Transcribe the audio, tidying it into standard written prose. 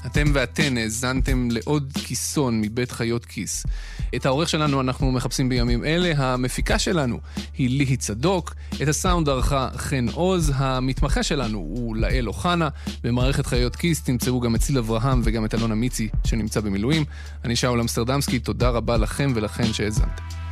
אתם ואתן האזנתם לעוד כיסון מבית חיות כיס. את העורך שלנו אנחנו מחפשים בימים אלה, המפיקה שלנו היא ליהי צדוק, את הסאונד ערכה חן עוז, המתמחה שלנו הוא לאל אוחנה, במערכת חיות כיס תמצאו גם את ציל אברהם וגם את אלונה מיצי שנמצא במילואים. אני שאול אמסטרדמסקי, תודה רבה לכם ולכן שהאזנתם.